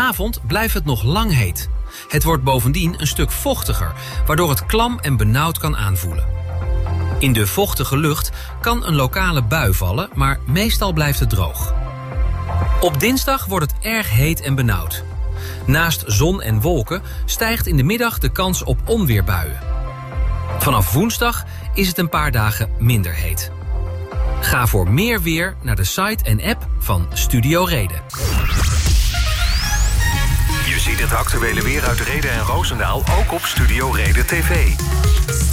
avond blijft het nog lang heet. Het wordt bovendien een stuk vochtiger, waardoor het klam en benauwd kan aanvoelen. In de vochtige lucht kan een lokale bui vallen, maar meestal blijft het droog. Op dinsdag wordt het erg heet en benauwd. Naast zon en wolken stijgt in de middag de kans op onweerbuien. Vanaf woensdag is het een paar dagen minder heet. Ga voor meer weer naar de site en app van Studio Reden. Je ziet het actuele weer uit Rheden en Roosendaal ook op Studio Reden TV.